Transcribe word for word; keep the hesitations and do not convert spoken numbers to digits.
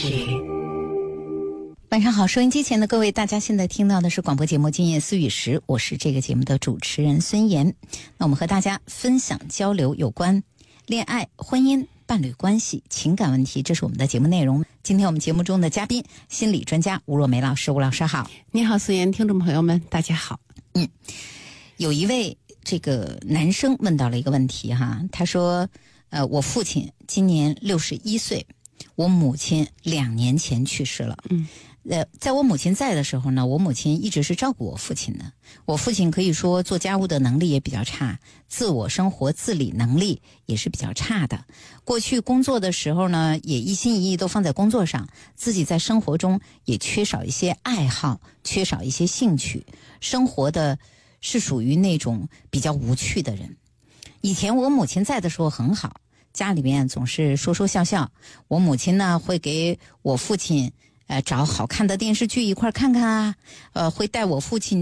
时。晚上好，收音机前的各位，大家现在听到的是广播节目《今夜思语时》，我是这个节目的主持人孙岩。那我们和大家分享交流有关恋爱、婚姻、伴侣关系、情感问题，这是我们的节目内容。今天我们节目中的嘉宾，心理专家吴若梅老师。吴老师好。 你好，孙岩，听众朋友们，大家好。 嗯，有一位这个男生问到了一个问题哈，他说，呃，我父亲今年六十一岁，我母亲两年前去世了。 嗯。 呃，在我母亲在的时候呢，我母亲一直是照顾我父亲的。我父亲可以说做家务的能力也比较差，自我生活自理能力也是比较差的。过去工作的时候呢，也一心一意都放在工作上，自己在生活中也缺少一些爱好，缺少一些兴趣，生活的是属于那种比较无趣的人。以前我母亲在的时候很好，家里面总是说说笑笑，我母亲呢会给我父亲呃，找好看的电视剧一块看看啊，呃，会带我父亲